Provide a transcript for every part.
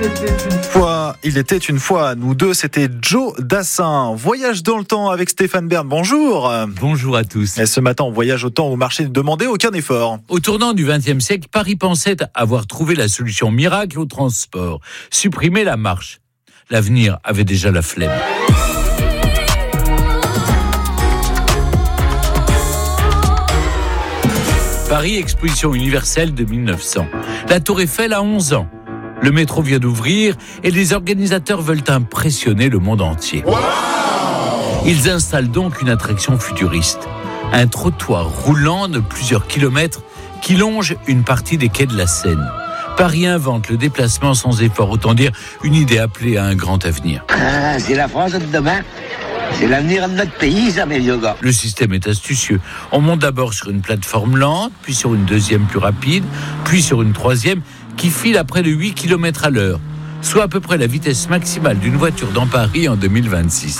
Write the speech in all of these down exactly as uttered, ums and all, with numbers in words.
Fois, il était une fois, nous deux, c'était Joe Dassin. Voyage dans le temps avec Stéphane Bern, bonjour. Bonjour à tous. Et ce matin, on voyage au temps où marché ne demandait aucun effort. Au tournant du vingtième siècle, Paris pensait avoir trouvé la solution miracle au transport. Supprimer la marche. L'avenir avait déjà la flemme. Paris, exposition universelle de mille neuf cents. La Tour Eiffel a onze ans. Le métro vient d'ouvrir et les organisateurs veulent impressionner le monde entier. Wow! Ils installent donc une attraction futuriste. Un trottoir roulant de plusieurs kilomètres qui longe une partie des quais de la Seine. Paris invente le déplacement sans effort, autant dire une idée appelée à un grand avenir. Ah, c'est la France de demain. C'est l'avenir de notre pays, ça, mes vieux gars. Le système est astucieux. On monte d'abord sur une plateforme lente, puis sur une deuxième plus rapide, puis sur une troisième qui file à près de huit kilomètres à l'heure, soit à peu près la vitesse maximale d'une voiture dans Paris en deux mille vingt-six.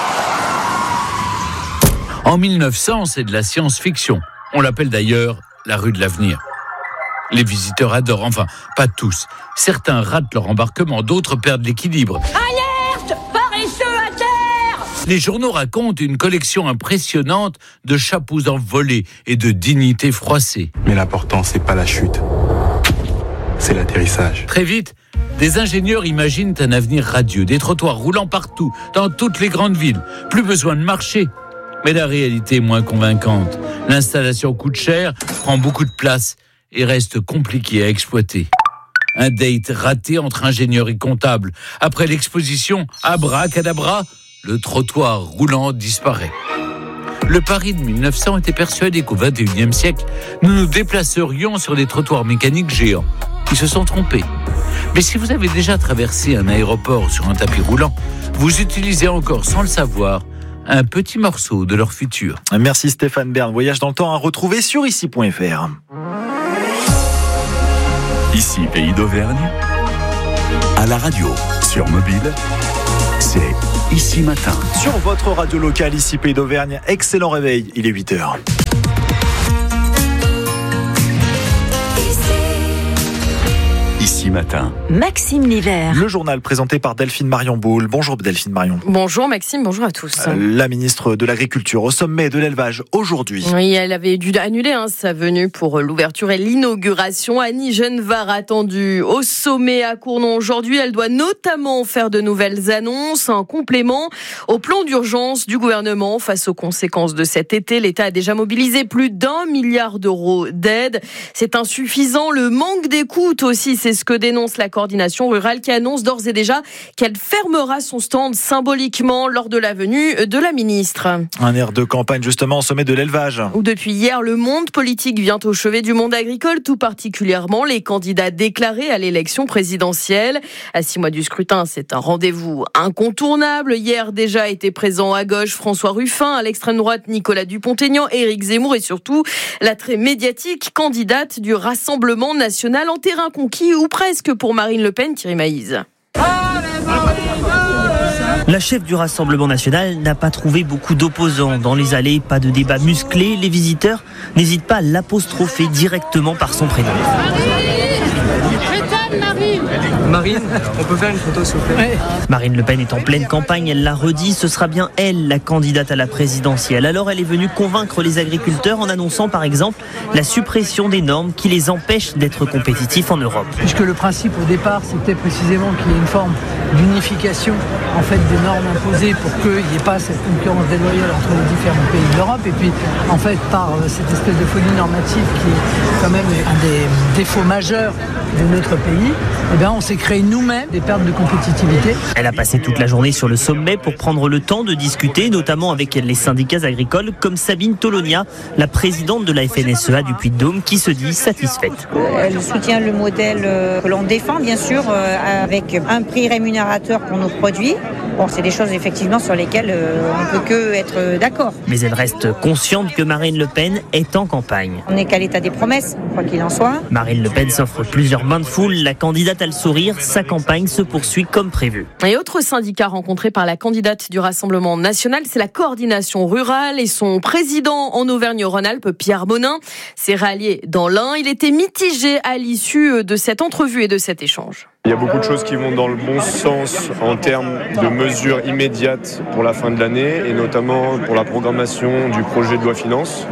En mille neuf cents, c'est de la science-fiction. On l'appelle d'ailleurs la rue de l'avenir. Les visiteurs adorent, enfin, pas tous. Certains ratent leur embarquement, d'autres perdent l'équilibre. Alerte ! Paresseux à terre ! Les journaux racontent une collection impressionnante de chapeaux envolés et de dignités froissées. Mais l'important, c'est pas la chute, c'est l'atterrissage. Très vite, des ingénieurs imaginent un avenir radieux, des trottoirs roulant partout, dans toutes les grandes villes. Plus besoin de marcher. Mais la réalité est moins convaincante. L'installation coûte cher, prend beaucoup de place et reste compliquée à exploiter. Un date raté entre ingénieurs et comptables. Après l'exposition, abracadabra, le trottoir roulant disparaît. Le Paris de mille neuf cents était persuadé qu'au vingt et unième siècle, nous nous déplacerions sur des trottoirs mécaniques géants. Ils se sont trompés. Mais si vous avez déjà traversé un aéroport sur un tapis roulant, vous utilisez encore, sans le savoir, un petit morceau de leur futur. Merci Stéphane Bern. Voyage dans le temps à retrouver sur ici point f r. Ici, Pays d'Auvergne, à la radio, sur mobile, c'est Ici Matin. Sur votre radio locale, ici Pays d'Auvergne, excellent réveil, il est huit heures. Ici Matin. Maxime Livert. Le journal présenté par Delphine Marion Boule. Bonjour Delphine Marion. Bonjour Maxime, bonjour à tous. La ministre de l'Agriculture au sommet de l'élevage aujourd'hui. Oui, elle avait dû annuler hein, sa venue pour l'ouverture et l'inauguration. Annie Genevard attendue au sommet à Cournon aujourd'hui. Elle doit notamment faire de nouvelles annonces en complément au plan d'urgence du gouvernement face aux conséquences de cet été. L'État a déjà mobilisé plus d'un milliard d'euros d'aide. C'est insuffisant. Le manque d'écoute aussi, c'est ce que dénonce la coordination rurale qui annonce d'ores et déjà qu'elle fermera son stand symboliquement lors de la venue de la ministre. Un air de campagne justement au sommet de l'élevage. Où depuis hier, le monde politique vient au chevet du monde agricole, tout particulièrement les candidats déclarés à l'élection présidentielle. À six mois du scrutin, c'est un rendez-vous incontournable. Hier déjà était présent à gauche François Ruffin, à l'extrême droite Nicolas Dupont-Aignan, Éric Zemmour et surtout la très médiatique candidate du Rassemblement national en terrain conquis ou presque pour Marine Le Pen, Thierry Maïz. La chef du Rassemblement national n'a pas trouvé beaucoup d'opposants. Dans les allées, pas de débat musclé. Les visiteurs n'hésitent pas à l'apostropher directement par son prénom. Marine, on peut faire une photo s'il vous plaît. Marine Le Pen est en pleine campagne, elle l'a redit, ce sera bien elle la candidate à la présidentielle. Alors elle est venue convaincre les agriculteurs en annonçant par exemple la suppression des normes qui les empêchent d'être compétitifs en Europe. Puisque le principe au départ c'était précisément qu'il y ait une forme d'unification en fait des normes imposées pour qu'il n'y ait pas cette concurrence déloyale entre les différents pays de l'Europe et puis en fait par cette espèce de folie normative qui est quand même un des défauts majeurs de notre pays, eh bien on s'est créé nous-mêmes des pertes de compétitivité. Elle a passé toute la journée sur le sommet pour prendre le temps de discuter, notamment avec les syndicats agricoles, comme Sabine Tolonia, la présidente de la F N S E A du Puy-de-Dôme, qui se dit satisfaite. Elle soutient le modèle que l'on défend, bien sûr, avec un prix rémunérateur pour nos produits. Bon, c'est des choses effectivement sur lesquelles on ne peut que être d'accord. Mais elle reste consciente que Marine Le Pen est en campagne. On n'est qu'à l'état des promesses, quoi qu'il en soit. Marine Le Pen s'offre plusieurs bains de foule. La candidate a le sourire. Sa campagne se poursuit comme prévu. Et autre syndicat rencontré par la candidate du Rassemblement national, c'est la coordination rurale et son président en Auvergne-Rhône-Alpes, Pierre Bonin, s'est rallié dans l'Ain. Il était mitigé à l'issue de cette entrevue et de cet échange. Il y a beaucoup de choses qui vont dans le bon sens en termes de mesures immédiates pour la fin de l'année et notamment pour la programmation du projet de loi finances.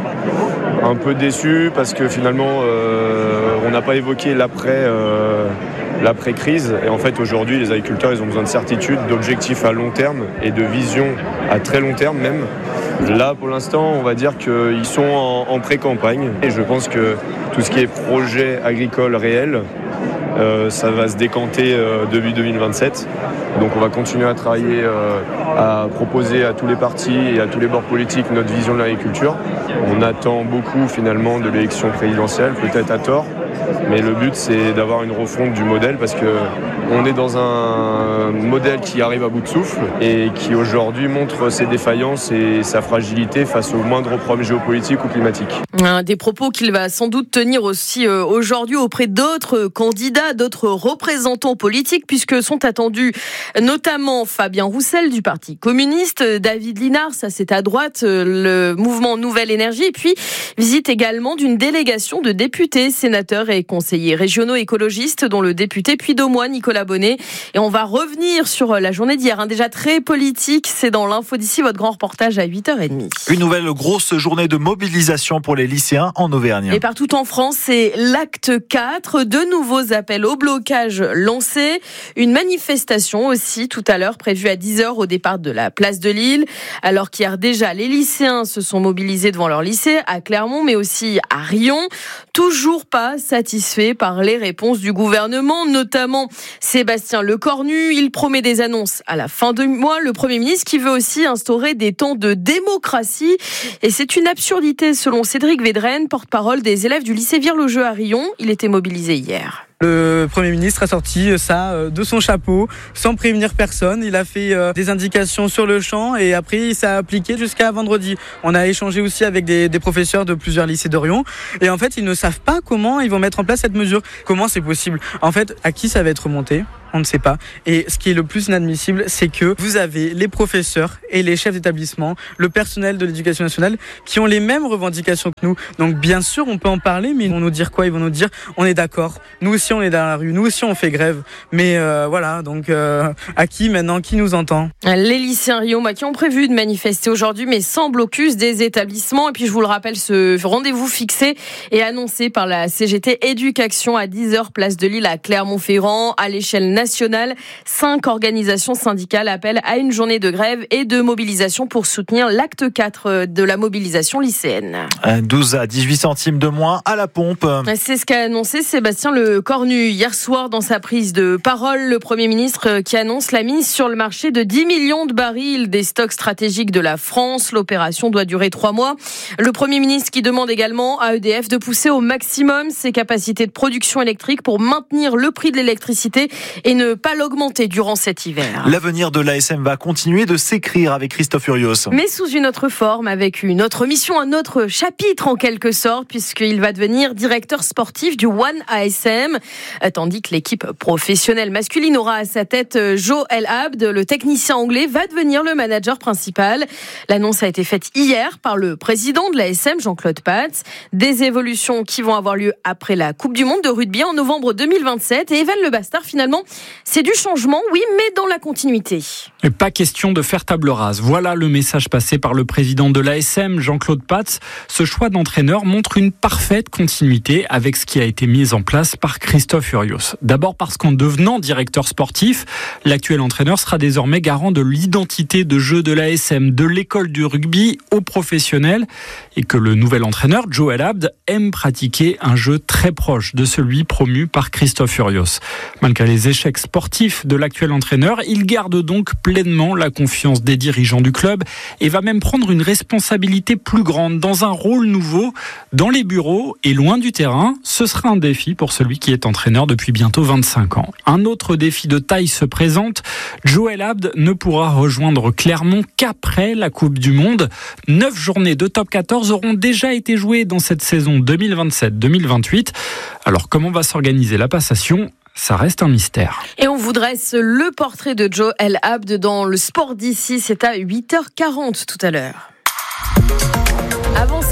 Un peu déçu parce que finalement euh, on n'a pas évoqué l'après, euh, l'après-crise et en fait aujourd'hui les agriculteurs ils ont besoin de certitude, d'objectifs à long terme et de vision à très long terme même. Là pour l'instant on va dire qu'ils sont en, en pré-campagne et je pense que tout ce qui est projet agricole réel Euh, ça va se décanter euh, début deux mille vingt-sept. Donc on va continuer à travailler, euh, à proposer à tous les partis et à tous les bords politiques notre vision de l'agriculture. On attend beaucoup finalement de l'élection présidentielle, peut-être à tort, mais le but c'est d'avoir une refonte du modèle parce que on est dans un modèle qui arrive à bout de souffle et qui aujourd'hui montre ses défaillances et sa fragilité face aux moindres problèmes géopolitiques ou climatiques. Des propos qu'il va sans doute tenir aussi aujourd'hui auprès d'autres candidats, d'autres représentants politiques, puisque sont attendus notamment Fabien Roussel du Parti communiste, David Linard, ça c'est à droite, le mouvement Nouvelle Énergie, et puis visite également d'une délégation de députés, sénateurs et conseillers régionaux écologistes, dont le député puy-d'Aumois, Nicolas Bonnet. Et on va revenir sur la journée d'hier, hein, déjà très politique, c'est dans l'info d'ici, votre grand reportage à huit heures trente. Une nouvelle grosse journée de mobilisation pour les lycéens en Auvergne. Et partout en France, c'est l'acte quatre, de nouveaux appels au blocage lancés, une manifestation aussi tout à l'heure prévue à dix heures au départ de la place de Lille, alors qu'hier déjà les lycéens se sont mobilisés devant leur lycée à Clermont mais aussi à Riom, toujours pas satisfaits par les réponses du gouvernement, notamment Sébastien Lecornu. Il promet des annonces à la fin du mois, le Premier ministre qui veut aussi instaurer des temps de démocratie, et c'est une absurdité selon Cédric Védrenne, porte-parole des élèves du lycée Vire-le-Jeu à Riom. Il était mobilisé hier. Le Premier ministre a sorti ça de son chapeau, sans prévenir personne. Il a fait des indications sur le champ et après il s'est appliqué jusqu'à vendredi. On a échangé aussi avec des, des professeurs de plusieurs lycées d'Orion et en fait ils ne savent pas comment ils vont mettre en place cette mesure. Comment c'est possible ? En fait, à qui ça va être remonté ? On ne sait pas. Et ce qui est le plus inadmissible, c'est que vous avez les professeurs et les chefs d'établissement, le personnel de l'éducation nationale, qui ont les mêmes revendications que nous. Donc bien sûr, on peut en parler, mais ils vont nous dire quoi ? Ils vont nous dire, on est d'accord. Nous aussi, on est dans la rue. Nous aussi, on fait grève. Mais euh, voilà, donc euh, à qui maintenant ? Qui nous entend ? Les lycéens riomais qui ont prévu de manifester aujourd'hui, mais sans blocus des établissements. Et puis, je vous le rappelle, ce rendez-vous fixé est annoncé par la C G T Éducation à dix heures, place de Lille à Clermont-Ferrand, à l'échelle nationale. Nationale, cinq organisations syndicales appellent à une journée de grève et de mobilisation pour soutenir l'acte quatre de la mobilisation lycéenne. douze à dix-huit centimes de moins à la pompe. C'est ce qu'a annoncé Sébastien Lecornu hier soir dans sa prise de parole. Le Premier ministre qui annonce la mise sur le marché de dix millions de barils des stocks stratégiques de la France. L'opération doit durer trois mois. Le Premier ministre qui demande également à E D F de pousser au maximum ses capacités de production électrique pour maintenir le prix de l'électricité et ne pas l'augmenter durant cet hiver. L'avenir de l'A S M va continuer de s'écrire avec Christophe Furios. Mais sous une autre forme, avec une autre mission, un autre chapitre en quelque sorte, puisqu'il va devenir directeur sportif du One A S M, tandis que l'équipe professionnelle masculine aura à sa tête Joe El Abd, le technicien anglais, va devenir le manager principal. L'annonce a été faite hier par le président de l'A S M, Jean-Claude Pats. Des évolutions qui vont avoir lieu après la Coupe du Monde de rugby en novembre deux mille vingt-sept. Et Evan Le Bastard, finalement, c'est du changement, oui, mais dans la continuité. Et pas question de faire table rase. Voilà le message passé par le président de l'A S M, Jean-Claude Pats. Ce choix d'entraîneur montre une parfaite continuité avec ce qui a été mis en place par Christophe Furios. D'abord parce qu'en devenant directeur sportif, l'actuel entraîneur sera désormais garant de l'identité de jeu de l'A S M, de l'école du rugby aux professionnels, et que le nouvel entraîneur, Joe El Abd, aime pratiquer un jeu très proche de celui promu par Christophe Furios. Malgré les échecs sportifs de l'actuel entraîneur, il garde donc pleinement la confiance des dirigeants du club et va même prendre une responsabilité plus grande dans un rôle nouveau dans les bureaux et loin du terrain. Ce sera un défi pour celui qui est entraîneur depuis bientôt vingt-cinq ans. Un autre défi de taille se présente. Joe El Abd ne pourra rejoindre Clermont qu'après la Coupe du Monde. Neuf journées de top quatorze auront déjà été jouées dans cette saison deux mille vingt-sept deux mille vingt-huit. Alors comment va s'organiser la passation ? Ça reste un mystère. Et on vous dresse le portrait de Joe El Abd dans le sport d'ici. C'est à huit heures quarante tout à l'heure. Avant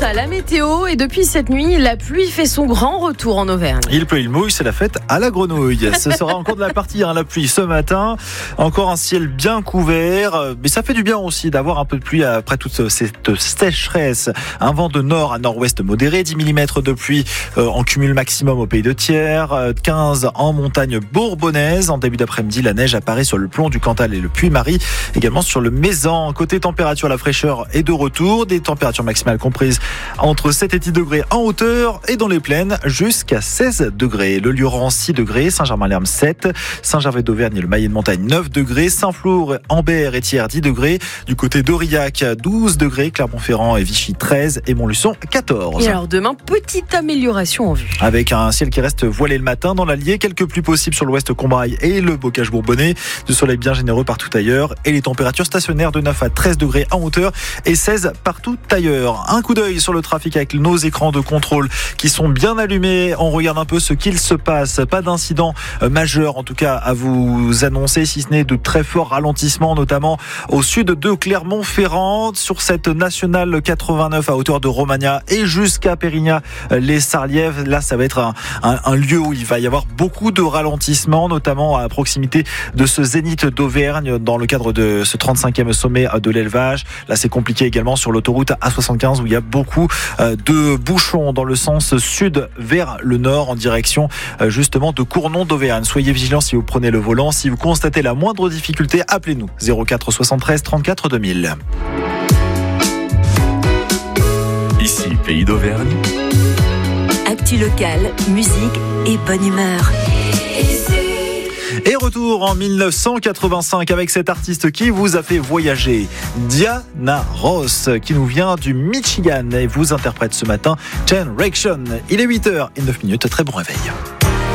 ça, la météo. Et depuis cette nuit, la pluie fait son grand retour en Auvergne. Il pleut, il mouille, c'est la fête à la grenouille. Ce sera encore de la partie, hein, la pluie ce matin. Encore un ciel bien couvert. Mais ça fait du bien aussi d'avoir un peu de pluie après toute cette sécheresse. Un vent de nord à nord-ouest modéré, dix millimètres de pluie euh, en cumul maximum au pays de Thiers, euh, quinze en montagne bourbonnaise. En début d'après-midi, la neige apparaît sur le plomb du Cantal et le Puy-Marie, également sur le Mézan. Côté température, la fraîcheur est de retour. Des températures maximales comprises entre sept et dix degrés en hauteur et dans les plaines jusqu'à seize degrés. Le Lioran six degrés, Saint-Germain-l'Herbe sept, Saint-Gervais d'Auvergne et le Mayet de Montagne neuf degrés, Saint-Flour, Ambert et Thiers dix degrés. Du côté d'Aurillac douze degrés, Clermont-Ferrand et Vichy treize et Montluçon quatorze. Et alors demain, petite amélioration en vue. Avec un ciel qui reste voilé le matin dans l'Allier, quelques pluies possibles sur l'ouest Combrailles et le Bocage bourbonnais, du soleil bien généreux partout ailleurs et les températures stationnaires de neuf à treize degrés en hauteur et seize partout ailleurs. Un coup d'œil sur le trafic avec nos écrans de contrôle qui sont bien allumés. On regarde un peu ce qu'il se passe. Pas d'incident majeur en tout cas à vous annoncer, si ce n'est de très forts ralentissements, notamment au sud de Clermont-Ferrand sur cette nationale quatre-vingt-neuf à hauteur de Romagna et jusqu'à Pérignas-les-Sarlièves. Là, ça va être un, un, un lieu où il va y avoir beaucoup de ralentissements, notamment à proximité de ce zénith d'Auvergne dans le cadre de ce trente-cinquième sommet de l'élevage. Là, c'est compliqué également sur l'autoroute A soixante-quinze où il y a beaucoup de bouchons dans le sens sud vers le nord en direction justement de Cournon d'Auvergne. Soyez vigilants si vous prenez le volant. Si vous constatez la moindre difficulté, appelez-nous zéro quatre soixante-treize trente-quatre deux mille. Ici, Pays d'Auvergne. Actu locale, musique et bonne humeur. Et retour en dix-neuf cent quatre-vingt-cinq avec cet artiste qui vous a fait voyager, Diana Ross, qui nous vient du Michigan et vous interprète ce matin Generation. Il est huit heures et neuf minutes, très bon réveil.